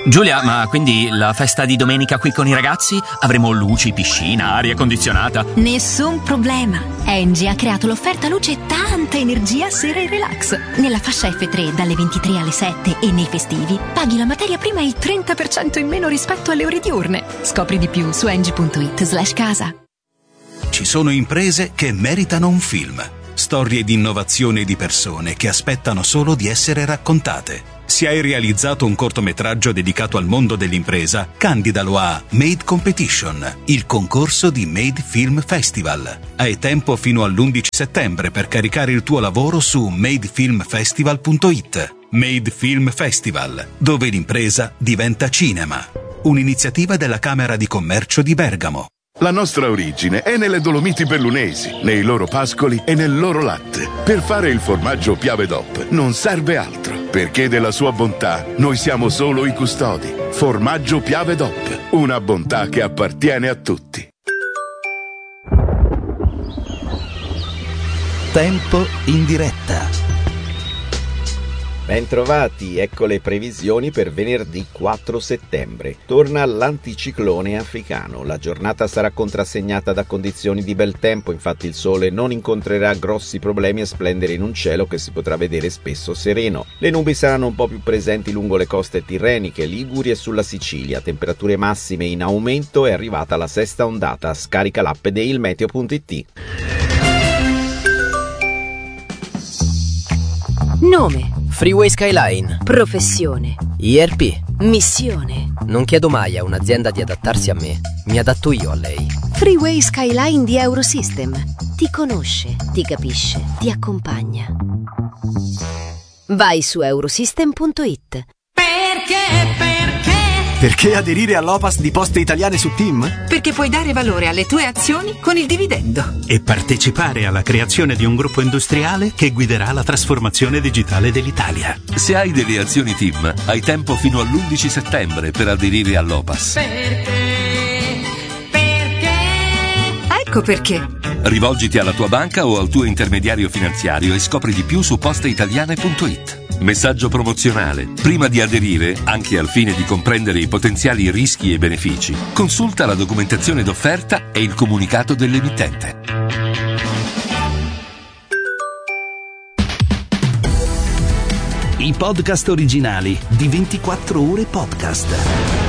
Giulia, ma quindi la festa di domenica qui con i ragazzi? Avremo luci, piscina, aria condizionata? Nessun problema. Engie ha creato l'offerta luce e tanta energia sera e relax. Nella fascia F3 dalle 23 alle 7 e nei festivi paghi la materia prima il 30% in meno rispetto alle ore diurne. Scopri di più su engie.it/casa. Ci sono imprese che meritano un film. Storie di innovazione di persone che aspettano solo di essere raccontate. Se hai realizzato un cortometraggio dedicato al mondo dell'impresa, candidalo a Made Competition, il concorso di Made Film Festival. Hai tempo fino all'11 settembre per caricare il tuo lavoro su madefilmfestival.it. Made Film Festival, dove l'impresa diventa cinema. Un'iniziativa della Camera di Commercio di Bergamo. La nostra origine è nelle Dolomiti Bellunesi, nei loro pascoli e nel loro latte. Per fare il formaggio Piave DOP non serve altro, perché della sua bontà noi siamo solo i custodi. Formaggio Piave DOP, una bontà che appartiene a tutti. Tempo in diretta. Bentrovati, ecco le previsioni per venerdì 4 settembre. Torna l'anticiclone africano. La giornata sarà contrassegnata da condizioni di bel tempo, infatti il sole non incontrerà grossi problemi a splendere in un cielo che si potrà vedere spesso sereno. Le nubi saranno un po' più presenti lungo le coste tirreniche, Liguri e sulla Sicilia. Temperature massime in aumento, è arrivata la sesta ondata. Scarica l'app di ilmeteo.it. Nome: Freeway Skyline. professione, IRP. missione. Non chiedo mai a un'azienda di adattarsi a me, mi adatto io a lei. Freeway Skyline di Eurosystem. Ti conosce, ti capisce, ti accompagna. Vai su eurosystem.it. Perché aderire all'OPAS di Poste Italiane su TIM? Perché puoi dare valore alle tue azioni con il dividendo. E partecipare alla creazione di un gruppo industriale che guiderà la trasformazione digitale dell'Italia. Se hai delle azioni TIM, hai tempo fino all'11 settembre per aderire all'OPAS. Perché? Ecco perché. Rivolgiti alla tua banca o al tuo intermediario finanziario e scopri di più su posteitaliane.it. Messaggio promozionale. Prima di aderire, anche al fine di comprendere i potenziali rischi e benefici, consulta la documentazione d'offerta e il comunicato dell'emittente. I podcast originali di 24 ore podcast.